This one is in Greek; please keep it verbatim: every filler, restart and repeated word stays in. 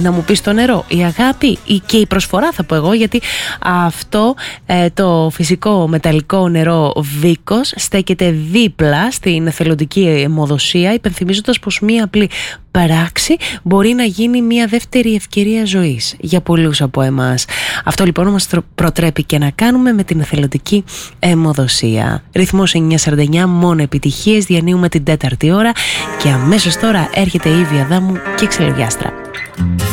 να μου πεις το νερό, η αγάπη ή και η προσφορά θα πω εγώ, γιατί αυτό ε, το φυσικό μεταλλικό νερό Βίκος στέκεται δίπλα στην εθελοντική αιμοδοσία, υπενθυμίζοντας πως μία απλή πράξη μπορεί να γίνει μια δεύτερη ευκαιρία ζωής για πολλούς από εμάς. Αυτό λοιπόν μας προτρέπει και να κάνουμε με την εθελοντική αιμοδοσία. Ρυθμός εννιά σαράντα εννιά, μόνο επιτυχίες, διανύουμε την τέταρτη ώρα και αμέσως τώρα έρχεται η Ήβη Αδάμου και η Ξελογιάστρα.